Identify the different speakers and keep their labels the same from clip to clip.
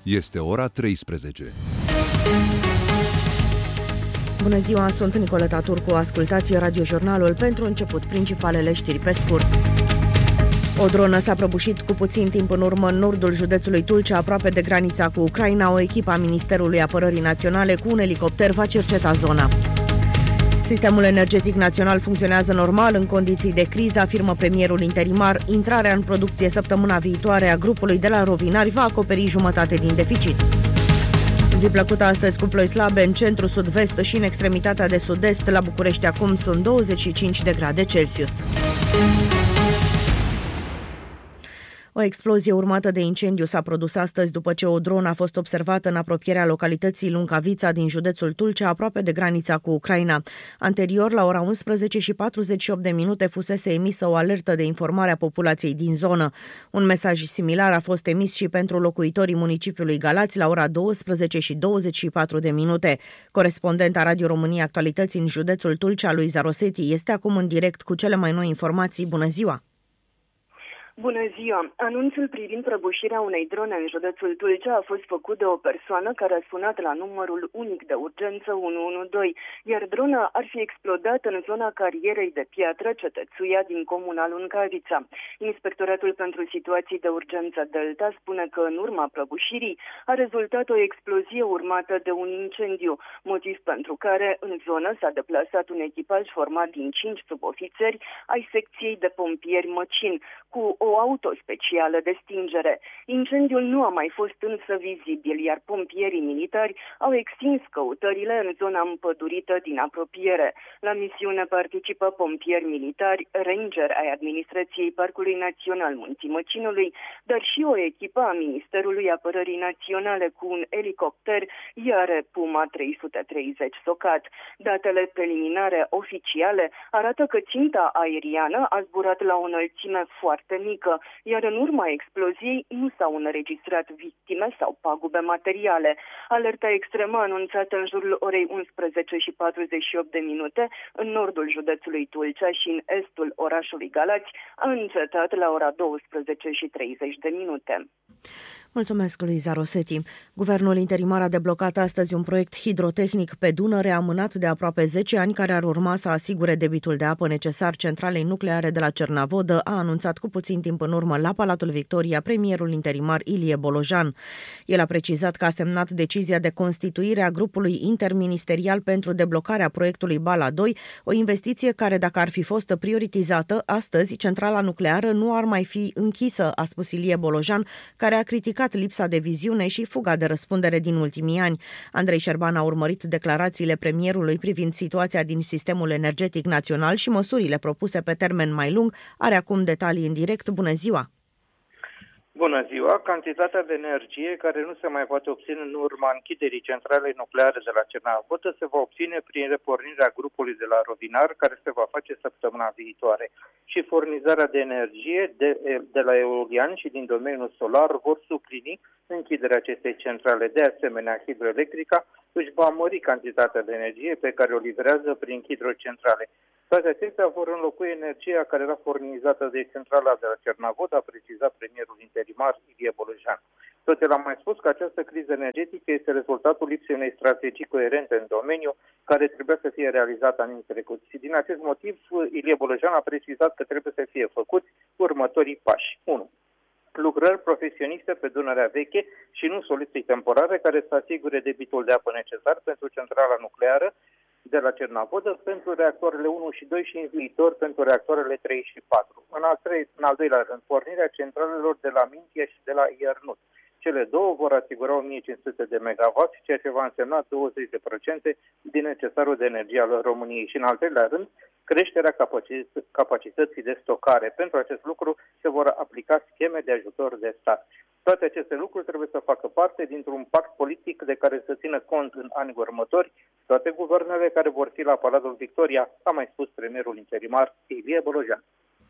Speaker 1: Este ora 13.
Speaker 2: Bună ziua, sunt Nicoleta Turcu. Ascultați radiojurnalul pentru început principalele știri pe scurt. O dronă s-a prăbușit cu puțin timp în urmă în nordul județului Tulcea, aproape de granița cu Ucraina. O echipă a Ministerului Apărării Naționale cu un elicopter va cerceta zona. Sistemul energetic național funcționează normal în condiții de criză, afirmă premierul interimar. Intrarea în producție săptămâna viitoare a grupului de la Rovinari va acoperi jumătate din deficit. Zi plăcută astăzi cu ploi slabe în centru, sud-vest și în extremitatea de sud-est. La București acum sunt 25 de grade Celsius. O explozie urmată de incendiu s-a produs astăzi după ce o dronă a fost observată în apropierea localității Luncavița din județul Tulcea, aproape de granița cu Ucraina. Anterior, la ora 11:48 fusese emisă o alertă de informare a populației din zonă. Un mesaj similar a fost emis și pentru locuitorii municipiului Galați la ora 12:24. Corespondenta Radio România Actualități în județul Tulcea, Luiza Rosetti, este acum în direct cu cele mai noi informații. Bună ziua!
Speaker 3: Bună ziua! Anunțul privind prăbușirea unei drone în județul Tulcea a fost făcut de o persoană care a sunat la numărul unic de urgență 112, iar drona ar fi explodat în zona carierei de piatră Cetățuia din comuna Luncavița. Inspectoratul pentru situații de urgență Delta spune că în urma prăbușirii a rezultat o explozie urmată de un incendiu, motiv pentru care în zonă s-a deplasat un echipaj format din 5 subofițeri ai secției de pompieri Măcin, cu o auto specială de stingere. Incendiul nu a mai fost însă vizibil, iar pompierii militari au extins căutările în zona împădurită din apropiere. La misiune participă pompieri militari, ranger ai Administrației Parcului Național Munții Măcinului, dar și o echipă a Ministerului Apărării Naționale cu un elicopter iar Puma 330 Socat. Datele preliminare oficiale arată că ținta aeriană a zburat la o înălțime foarte mică, iar în urma exploziei nu s-au înregistrat victime sau pagube materiale. Alerta extremă anunțată în jurul orei 11:48 în nordul județului Tulcea și în estul orașului Galați a încetat la ora 12:30.
Speaker 2: Mulțumesc, Luiza Rosetti. Guvernul interimar a deblocat astăzi un proiect hidrotehnic pe Dunăre amânat de aproape 10 ani, care ar urma să asigure debitul de apă necesar centralei nucleare de la Cernavodă, a anunțat cu puțin timp în urmă la Palatul Victoria premierul interimar Ilie Bolojan. El a precizat că a semnat decizia de constituire a grupului interministerial pentru deblocarea proiectului Bala 2, o investiție care, dacă ar fi fost prioritizată, astăzi centrala nucleară nu ar mai fi închisă, a spus Ilie Bolojan, care a criticat lipsa de viziune și fuga de răspundere din ultimii ani. Andrei Șerban a urmărit declarațiile premierului privind situația din sistemul energetic național și măsurile propuse pe termen mai lung. Are acum detalii în direct. Bună ziua!
Speaker 4: Bună ziua! Cantitatea de energie care nu se mai poate obține în urma închiderii centralei nucleare de la Cernavodă se va obține prin repornirea grupului de la Rovinar, care se va face săptămâna viitoare. Și furnizarea de energie de la eolian și din domeniul solar vor suplini închiderea acestei centrale. De asemenea, hidroelectrica își va mări cantitatea de energie pe care o livrează prin hidrocentrale. Toate acestea vor înlocui energia care era furnizată de centrala de la Cernavodă, a precizat premierul interimar Ilie Bolojan. Tot el a mai spus că această criză energetică este rezultatul lipsei unei strategii coerente în domeniu, care trebuia să fie realizată anul trecut. Și din acest motiv, Ilie Bolojan a precizat că trebuie să fie făcuți următorii pași. 1. Lucrări profesioniste pe Dunărea Veche și nu soluții temporare care să asigure debitul de apă necesar pentru centrala nucleară de la Cernavodă, pentru reactoarele 1 și 2 și în viitor pentru reactoarele 3 și 4. În al doilea rând, pornirea centralelor de la Mintia și de la Iernut. Cele două vor asigura 1500 de megawatt, ceea ce va însemna 20% din necesarul de energie al României. Și în al treilea rând, creșterea capacității de stocare. Pentru acest lucru se vor aplica scheme de ajutor de stat. Toate aceste lucruri trebuie să facă parte dintr-un pact politic de care să țină cont în anii următori toate guvernele care vor fi la Palatul Victoria, a mai spus premierul interimar Ilie Bolojan.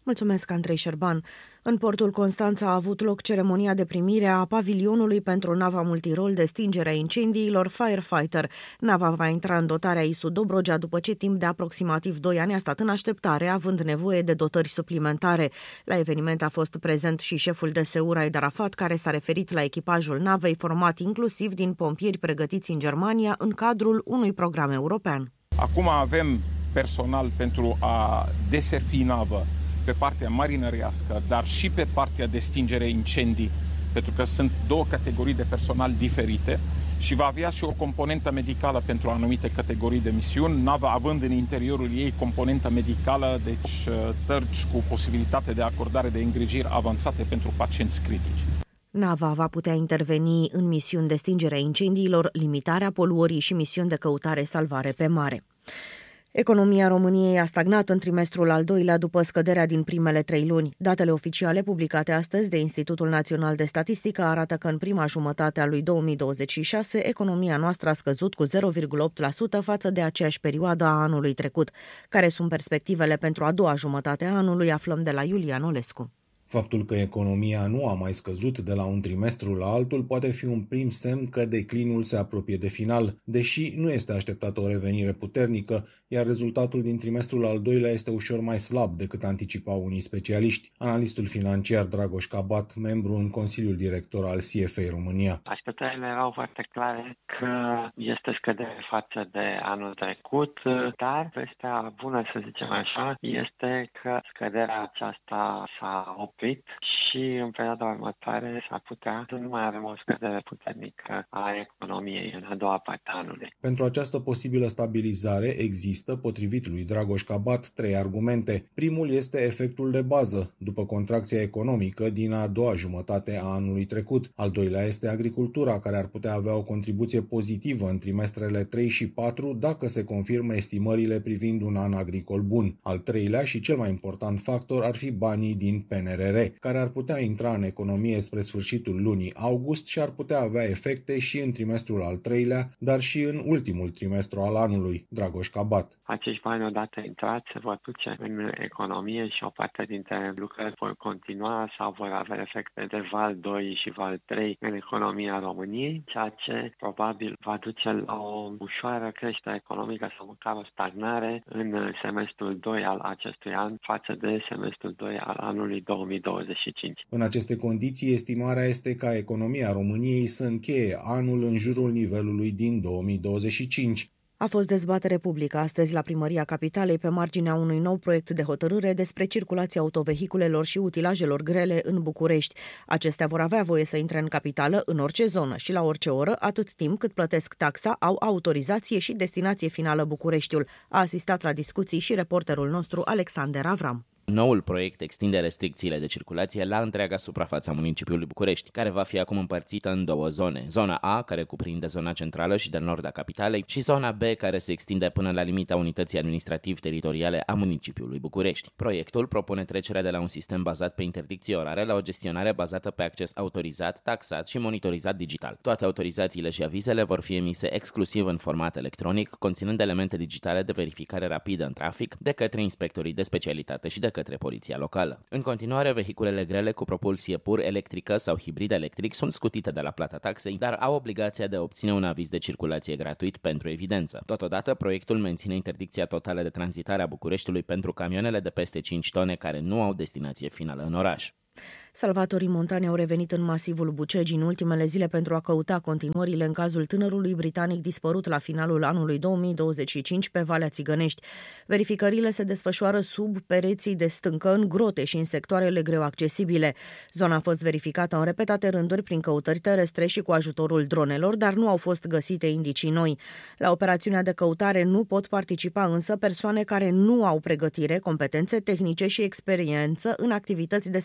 Speaker 2: Mulțumesc, Andrei Șerban. În portul Constanța a avut loc ceremonia de primire a pavilionului pentru nava multirol de stingere a incendiilor Firefighter. Nava va intra în dotarea ISU Dobrogea după ce timp de aproximativ 2 ani a stat în așteptare, având nevoie de dotări suplimentare. La eveniment a fost prezent și șeful DSU Raed Arafat, care s-a referit la echipajul navei, format inclusiv din pompieri pregătiți în Germania în cadrul unui program european.
Speaker 1: Acum avem personal pentru a deservi navă pe partea marinărească, dar și pe partea de stingere incendii, pentru că sunt două categorii de personal diferite și va avea și o componentă medicală pentru anumite categorii de misiuni, nava având în interiorul ei componentă medicală, deci tărgi cu posibilitate de acordare de îngrijiri avansate pentru pacienți critici.
Speaker 2: Nava va putea interveni în misiuni de stingere a incendiilor, limitarea poluării și misiuni de căutare-salvare pe mare. Economia României a stagnat în trimestrul al doilea după scăderea din primele 3 luni. Datele oficiale publicate astăzi de Institutul Național de Statistică arată că în prima jumătate a lui 2026 economia noastră a scăzut cu 0,8% față de aceeași perioadă a anului trecut. Care sunt perspectivele pentru a doua jumătate a anului, aflăm de la Iulian Olescu.
Speaker 5: Faptul că economia nu a mai scăzut de la un trimestru la altul poate fi un prim semn că declinul se apropie de final, deși nu este așteptată o revenire puternică, iar rezultatul din trimestrul al doilea este ușor mai slab decât anticipau unii specialiști. Analistul financiar Dragoș Cabat, membru în Consiliul Director al CFA România.
Speaker 6: Așteptările erau foarte clare că este scădere față de anul trecut, dar vestea bună, să zicem așa, este că scăderea aceasta s-a oprit și în perioada următoare s-ar putea să nu mai avem o scădere puternică a economiei în a doua parte a anului.
Speaker 5: Pentru această posibilă stabilizare există, potrivit lui Dragoș Cabat, 3 argumente. Primul este efectul de bază, după contracția economică din a doua jumătate a anului trecut. Al doilea este agricultura, care ar putea avea o contribuție pozitivă în trimestrele 3 și 4 dacă se confirmă estimările privind un an agricol bun. Al treilea și cel mai important factor ar fi banii din PNRR, care ar putea intra în economie spre sfârșitul lunii august și ar putea avea efecte și în trimestrul al treilea, dar și în ultimul trimestru al anului. Dragoș Cabat.
Speaker 6: Acești bani odată intrați se vor duce în economie și o parte dintre lucrări vor continua sau vor avea efecte de val 2 și val 3 în economia României, ceea ce probabil va duce la o ușoară creștere economică sau măcar o stagnare în semestrul 2 al acestui an față de semestrul 2 al anului 2025.
Speaker 5: În aceste condiții, estimarea este ca economia României să încheie anul în jurul nivelului din 2025.
Speaker 2: A fost dezbatere publică astăzi la Primăria Capitalei pe marginea unui nou proiect de hotărâre despre circulația autovehiculelor și utilajelor grele în București. Acestea vor avea voie să intre în capitală în orice zonă și la orice oră, atât timp cât plătesc taxa, au autorizație și destinație finală Bucureștiul. A asistat la discuții și reporterul nostru Alexander Avram.
Speaker 7: Noul proiect extinde restricțiile de circulație la întreaga suprafață a municipiului București, care va fi acum împărțită în 2 zone. Zona A, care cuprinde zona centrală și de nord a capitalei, și zona B, care se extinde până la limita unității administrativ-teritoriale a municipiului București. Proiectul propune trecerea de la un sistem bazat pe interdicții orare la o gestionare bazată pe acces autorizat, taxat și monitorizat digital. Toate autorizațiile și avizele vor fi emise exclusiv în format electronic, conținând elemente digitale de verificare rapidă în trafic de către inspectorii de specialitate și de către poliția locală. În continuare, vehiculele grele cu propulsie pur electrică sau hibrid electric sunt scutite de la plata taxei, dar au obligația de a obține un aviz de circulație gratuit pentru evidență. Totodată, proiectul menține interdicția totală de tranzitare a Bucureștiului pentru camioanele de peste 5 tone care nu au destinație finală în oraș.
Speaker 2: Salvatorii montani au revenit în masivul Bucegi în ultimele zile pentru a căuta continuările în cazul tânărului britanic dispărut la finalul anului 2025 pe Valea Țigănești. Verificările se desfășoară sub pereții de stâncă, în grote și în sectoarele greu accesibile. Zona a fost verificată în repetate rânduri prin căutări terestre și cu ajutorul dronelor, dar nu au fost găsite indicii noi. La operațiunea de căutare nu pot participa însă persoane care nu au pregătire, competențe tehnice și experiență în activități de salvare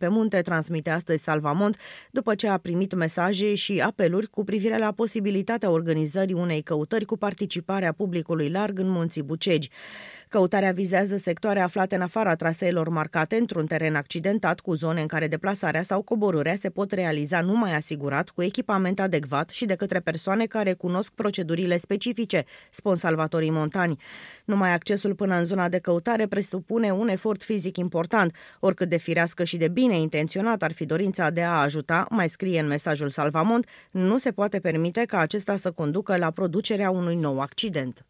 Speaker 2: pe munte, transmite astăzi Salvamont, după ce a primit mesaje și apeluri cu privire la posibilitatea organizării unei căutări cu participarea publicului larg în Munții Bucegi. Căutarea vizează sectoare aflate în afara traseelor marcate într-un teren accidentat, cu zone în care deplasarea sau coborârea se pot realiza numai asigurat, cu echipament adecvat și de către persoane care cunosc procedurile specifice, spun salvatorii montani. Numai accesul până în zona de căutare presupune un efort fizic important, oricât de firească și de bine intenționat ar fi dorința de a ajuta, mai scrie în mesajul Salvamont, nu se poate permite ca acesta să conducă la producerea unui nou accident.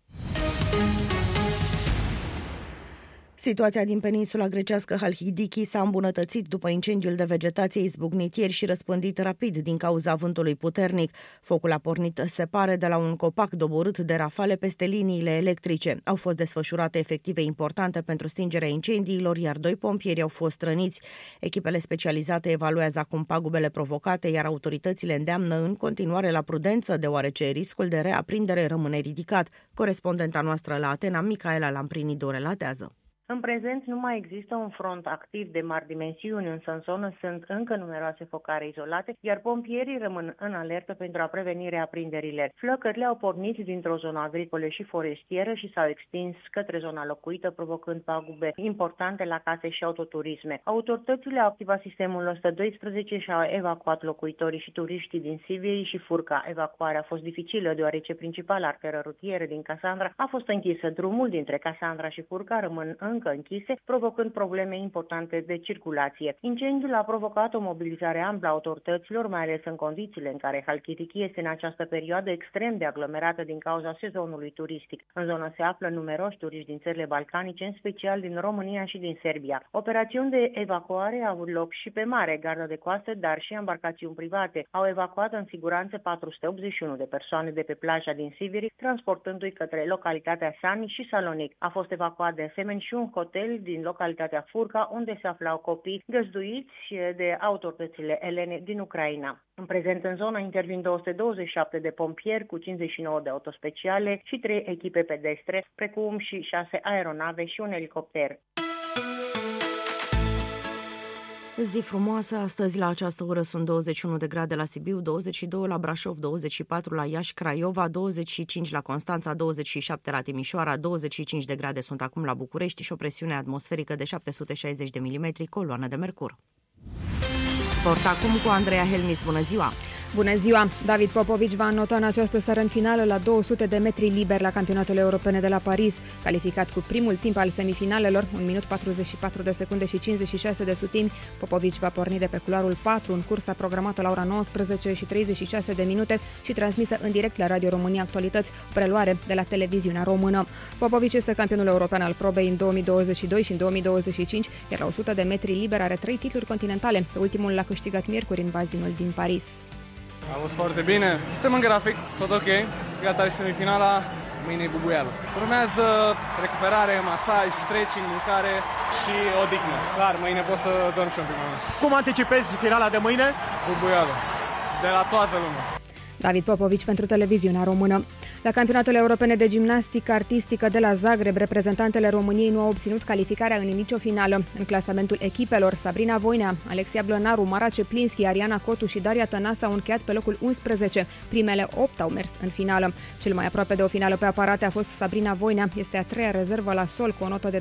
Speaker 2: Situația din peninsula grecească Halkidiki s-a îmbunătățit după incendiul de vegetație izbucnit ieri și răspândit rapid din cauza vântului puternic. Focul a pornit, se pare, de la un copac doborât de rafale peste liniile electrice. Au fost desfășurate efective importante pentru stingerea incendiilor, iar 2 pompieri au fost răniți. Echipele specializate evaluează acum pagubele provocate, iar autoritățile îndeamnă în continuare la prudență, deoarece riscul de reaprindere rămâne ridicat. Corespondenta noastră la Atena, Micaela Lamprinidou, relatează.
Speaker 8: În prezent nu mai există un front activ de mari dimensiuni, însă în zonă sunt încă numeroase focare izolate, iar pompierii rămân în alertă pentru a preveni reaprinderile. Flăcările au pornit dintr-o zonă agricolă și forestieră și s-au extins către zona locuită, provocând pagube importante la case și autoturisme. Autoritățile au activat sistemul 112 și au evacuat locuitorii și turiștii din Siviei și Furca. Evacuarea a fost dificilă, deoarece principala arteră rutieră din Casandra a fost închisă. Drumul dintre Casandra și Furca rămân încă închise, provocând probleme importante de circulație. Incendiul a provocat o mobilizare amplă a autorităților, mai ales în condițiile în care Halkidiki este în această perioadă extrem de aglomerată din cauza sezonului turistic. În zonă se află numeroși turiști din țările balcanice, în special din România și din Serbia. Operațiuni de evacuare au avut loc și pe mare, gardă de coastă, dar și embarcațiuni private. Au evacuat în siguranță 481 de persoane de pe plaja din Siviri, transportându-i către localitatea Sani și Salonic. A fost evacuat de asemenea și un hotel din localitatea Furca, unde se aflau copii găzduiți de autoritățile elene din Ucraina. În prezent în zonă intervin 227 de pompieri cu 59 de autospeciale și 3 echipe pedestre, precum și 6 aeronave și un elicopter.
Speaker 2: Zi frumoasă, astăzi la această oră sunt 21 de grade la Sibiu, 22 la Brașov, 24 la Iași, Craiova, 25 la Constanța, 27 la Timișoara, 25 de grade sunt acum la București și o presiune atmosferică de 760 de milimetri, coloană de mercur. Sport acum cu Andreea Helmis, bună ziua!
Speaker 9: Bună ziua! David Popovici va înota în această seară în finală la 200 de metri liber la campionatele europene de la Paris. Calificat cu primul timp al semifinalelor, 1 minut 44 de secunde și 56 de sutimi, Popovici va porni de pe culoarul 4 în cursa programată la ora 19 și 36 de minute și transmisă în direct la Radio România Actualități, preluare de la televiziunea română. Popovici este campionul european al probei în 2022 și în 2025, iar la 100 de metri liber are 3 titluri continentale. Pe ultimul l-a câștigat miercuri în bazinul din Paris.
Speaker 10: A fost foarte bine. Suntem în grafic, tot ok. Gata, semifinala, mâine bubuială. Urmează recuperare, masaj, stretching, mâncare și odihnă. Clar, mâine pot să dorm și un pic mai mult.
Speaker 11: Cum anticipezi finala de mâine?
Speaker 10: Bubuială. De la toată lumea.
Speaker 9: David Popovici pentru televiziunea română. La campionatele europene de gimnastică artistică de la Zagreb, reprezentantele României nu au obținut calificarea în nicio finală. În clasamentul echipelor, Sabrina Voinea, Alexia Blănaru, Mara Ceplinski, Ariana Cotu și Daria Tănase au încheiat pe locul 11. Primele 8 au mers în finală. Cel mai aproape de o finală pe aparate a fost Sabrina Voinea. Este a 3-a rezervă la sol cu o notă de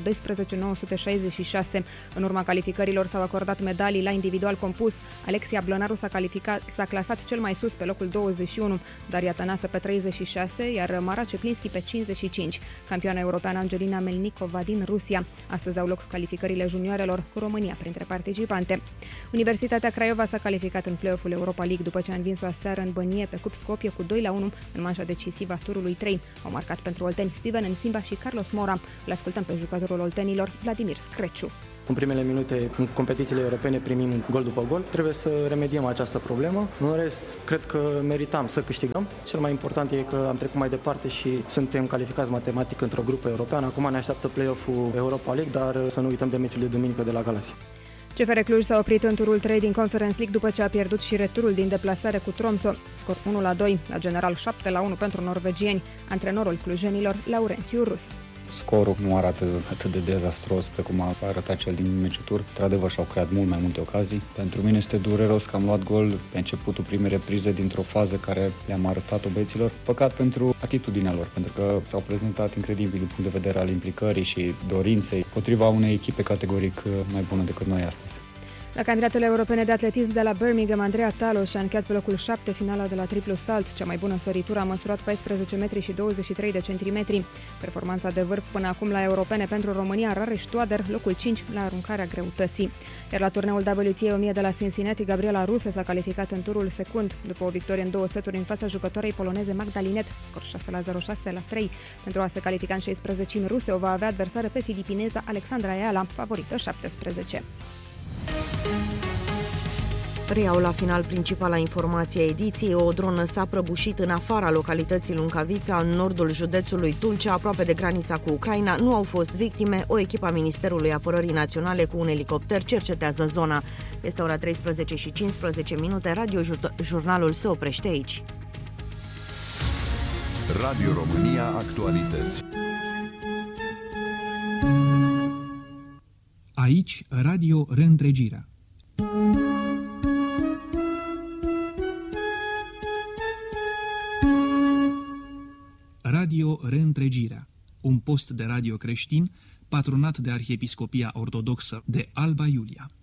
Speaker 9: 12.966. În urma calificărilor s-au acordat medalii la individual compus. Alexia Blănaru s-a clasat cel mai sus pe locul 21, Daria Tănase pe 36, iar Mara Ceplinski pe 55. Campioana europeană Angelina Melnikova din Rusia. Astăzi au loc calificările junioarelor, cu România printre participante. Universitatea Craiova s-a calificat în play-off-ul Europa League după ce a învins-o aseară în Bănie pe Cup Skopje cu 2-1 în manșa decisivă a turului 3. Au marcat pentru olteni Steven Nsimba și Carlos Mora. Îl ascultăm pe jucătorul oltenilor, Vladimir Screciu.
Speaker 12: În primele minute, în competițiile europene, primim gol după gol. Trebuie să remediem această problemă. În rest, cred că meritam să câștigăm. Cel mai important e că am trecut mai departe și suntem calificați matematic într-o grupă europeană. Acum ne așteaptă play-off-ul Europa League, dar să nu uităm de meciul de duminică de la Galați.
Speaker 9: CFR Cluj s-a oprit în turul 3 din Conference League după ce a pierdut și returul din deplasare cu Tromsø. Scor 1-2, la general 7-1 pentru norvegieni. Antrenorul clujenilor, Laurențiu Rus.
Speaker 13: Scorul nu arată atât de dezastros pe cum a arătat cel din meciutur. Într-adevăr, și-au creat mult mai multe ocazii. Pentru mine este dureros că am luat gol pe începutul primei reprize dintr-o fază care le-am arătat-o băieților. Păcat pentru atitudinea lor, pentru că s-au prezentat incredibil din punct de vedere al implicării și dorinței potriva unei echipe categoric mai bună decât noi astăzi.
Speaker 9: La campionatele europene de atletism de la Birmingham, Andreea Talo și-a încheiat pe locul 7 finala de la triplu salt. Cea mai bună săritură a măsurat 14 metri și 23 de centimetri. Performanța de vârf până acum la europene pentru România, Rareș Toader, locul 5 la aruncarea greutății. Iar la turneul WTA 1000 de la Cincinnati, Gabriela Ruse s-a calificat în turul secund, după o victorie în 2 seturi în fața jucătoarei poloneze Magdalinet, scor 6-0, 6-3. Pentru a se califica în 16, Ruse o va avea adversară pe filipineza Alexandra Ayala, favorită 17.
Speaker 2: Reiau la final principala informație a ediției. O dronă s-a prăbușit în afara localității Luncavița, în nordul județului Tulcea, aproape de granița cu Ucraina. Nu au fost victime. O echipă a Ministerului Apărării Naționale cu un elicopter cercetează zona. Este ora 13:15. Radiojurnalul se oprește aici.
Speaker 14: Radio România Actualități.
Speaker 15: Aici, Radio Reîntregirea. Radio Reîntregirea, un post de radio creștin patronat de Arhiepiscopia Ortodoxă de Alba Iulia.